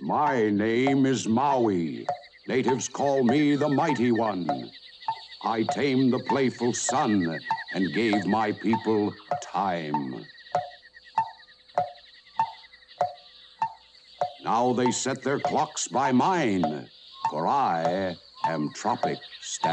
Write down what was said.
My name is Maui. Natives call me the Mighty One. I tamed the playful sun and gave my people time. Now they set their clocks by mine, for I am Tropic Stan.